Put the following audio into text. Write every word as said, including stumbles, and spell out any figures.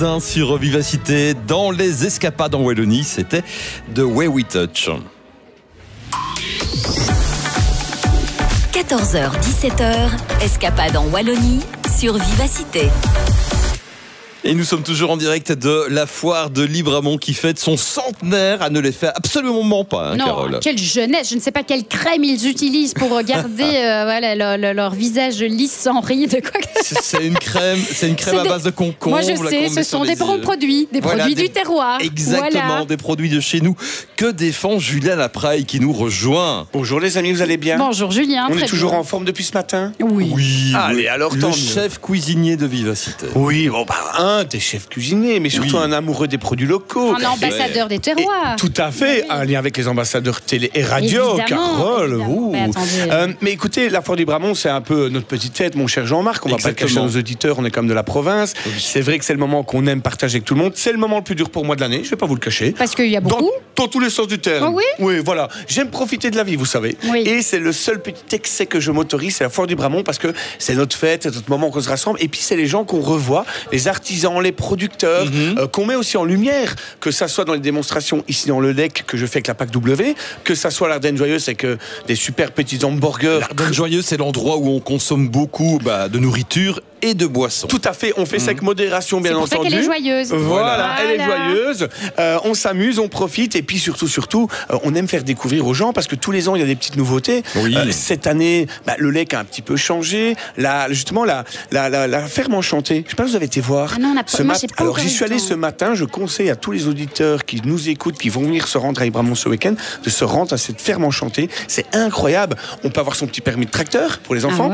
Sur Vivacité, dans les escapades en Wallonie, c'était The Way We Touch. quatorze heures dix-sept heures, escapade en Wallonie sur Vivacité. Et nous sommes toujours en direct de la foire de Libramont qui fête son centenaire. À ne les faire absolument pas, hein, non, Carole. Quelle jeunesse. Je ne sais pas quelle crème ils utilisent pour garder euh, voilà, leur, leur, leur visage lisse sans ride. Quoi. C'est une crème, c'est une crème c'est à des... base de concombre. Moi je sais, ce sont des bons produits, des voilà, produits des... du terroir. Exactement, voilà. Des produits de chez nous. Que défend Julien Lapraille qui nous rejoint. Bonjour les amis, vous allez bien? Bonjour Julien. On très est toujours bien. En forme depuis ce matin? Oui. Oui. Allez, alors le tant chef cuisinier de Vivacité. Oui, bon bah un des chefs cuisiniers, mais surtout oui. un amoureux des produits locaux. Un ambassadeur ouais. des terroirs. Et, tout à fait, oui. un lien avec les ambassadeurs télé et radio, évidemment, Carole. Évidemment. Mais, euh, mais écoutez, la foire du Libramont, c'est un peu notre petite fête, mon cher Jean-Marc. On va Exactement. Pas le cacher à nos auditeurs, on est comme de la province. Oui. C'est vrai que c'est le moment qu'on aime partager avec tout le monde. C'est le moment le plus dur pour moi de l'année, je vais pas vous le cacher. Parce qu'il y a beaucoup. Dans, dans tous les sens du terme. Oh oui. Oui, voilà. J'aime profiter de la vie, vous savez. Oui. Et c'est le seul petit excès que je m'autorise, c'est la foire du Libramont, parce que c'est notre fête, c'est notre moment qu'on se rassemble. Et puis c'est les gens qu'on revoit, les artisans, les producteurs, mm-hmm. euh, qu'on met aussi en lumière, que ça soit dans les démonstrations ici dans le L E C que je fais avec la P A C W, que ça soit l'Ardenne Joyeuse avec euh, des super petits hamburgers. L'Ardenne Joyeuse, c'est l'endroit où on consomme beaucoup bah, de nourriture et de boissons. Tout à fait, on fait mmh. ça avec modération, bien entendu. C'est pour ça qu'elle est joyeuse. Voilà, voilà. elle est joyeuse. Euh, on s'amuse, on profite, et puis surtout, surtout, euh, on aime faire découvrir aux gens, parce que tous les ans, il y a des petites nouveautés. Oui. Euh, cette année, bah, le L E C a un petit peu changé. La, justement, la, la, la, la ferme enchantée. Je sais pas si vous avez été voir. Ah non, on a pas, ce moi, mat- j'ai pas Alors, j'y suis allé temps. ce matin. Je conseille à tous les auditeurs qui nous écoutent, qui vont venir se rendre à Libramont ce week-end, de se rendre à cette ferme enchantée. C'est incroyable. On peut avoir son petit permis de tracteur pour les enfants. Ah ouais.